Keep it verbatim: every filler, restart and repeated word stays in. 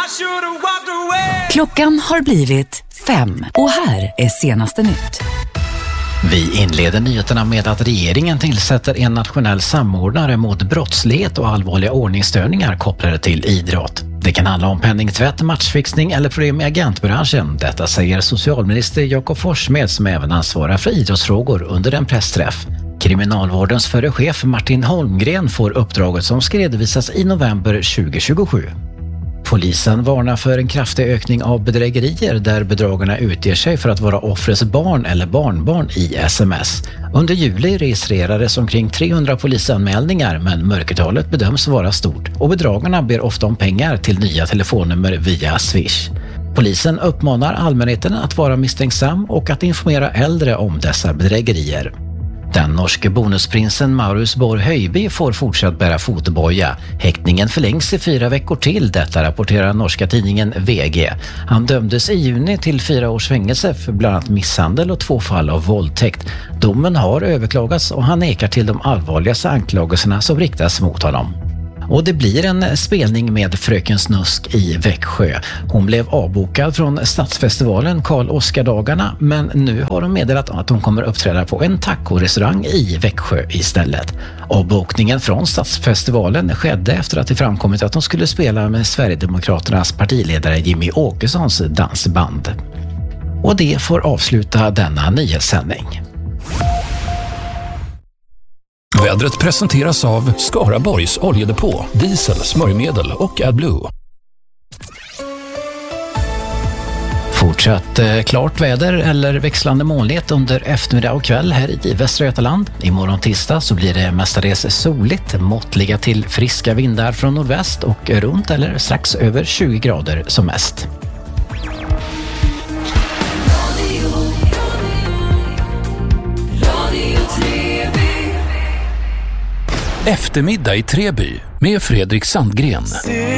Klockan har blivit fem och här är senaste nytt. Vi inleder nyheterna med att regeringen tillsätter en nationell samordnare mot brottslighet och allvarliga ordningsstörningar kopplade till idrott. Det kan handla om penningtvätt, matchfixning eller problem i agentbranschen. Detta säger socialminister Jakob Forssmed som även ansvarar för idrottsfrågor under en pressträff. Kriminalvårdens förre chef Martin Holmgren får uppdraget som ska redovisas i november tjugohundratjugosju. Polisen varnar för en kraftig ökning av bedrägerier där bedragarna utger sig för att vara offrets barn eller barnbarn i sms. Under juli registrerades omkring trehundra polisanmälningar men mörkertalet bedöms vara stort och bedragarna ber ofta om pengar till nya telefonnummer via Swish. Polisen uppmanar allmänheten att vara misstänksam och att informera äldre om dessa bedrägerier. Den norske bonusprinsen Maurus Borg Høiby får fortsatt bära fotboja. Häktningen förlängs i fyra veckor till, detta rapporterar norska tidningen V G. Han dömdes i juni till fyra års fängelse för bland annat misshandel och två fall av våldtäkt. Domen har överklagats och han nekar till de allvarligaste anklagelserna som riktas mot honom. Och det blir en spelning med Fröken Snusk i Växjö. Hon blev avbokad från Stadsfestivalen Karl Oskar-dagarna men nu har hon meddelat att hon kommer uppträda på en taco-restaurang i Växjö istället. Avbokningen från Stadsfestivalen skedde efter att det framkommit att hon skulle spela med Sverigedemokraternas partiledare Jimmy Åkessons dansband. Och det får avsluta denna nyhetssändning. Vädret presenteras av Skaraborgs oljedepå, diesel, smörjmedel och AdBlue. Fortsatt eh, klart väder eller växlande molnighet under eftermiddag och kväll här i Västra Götaland. Imorgon tisdag så blir det mestadels soligt, måttliga till friska vindar från nordväst och runt eller strax över tjugo grader som mest. Eftermiddag i Treby med Fredrik Sandgren.